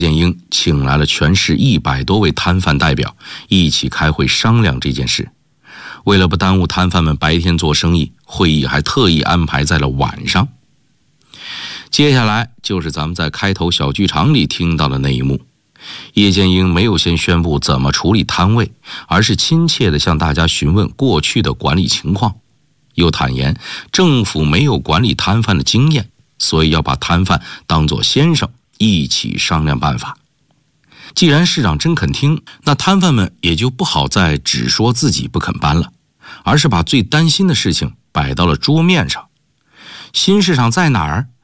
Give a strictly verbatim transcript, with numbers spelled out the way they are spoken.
建英请来了全市一百多位摊贩代表，一起开会商量这件事。为了不耽误摊贩们白天做生意，会议还特意安排在了晚上。接下来就是咱们在开头小剧场里听到的那一幕。叶剑英没有先宣布怎么处理摊位，而是亲切地向大家询问过去的管理情况，又坦言政府没有管理摊贩的经验，所以要把摊贩当作先生，一起商量办法。既然市长真肯听，那摊贩们也就不好再只说自己不肯搬了，而是把最担心的事情摆到了桌面上。新市场在哪儿？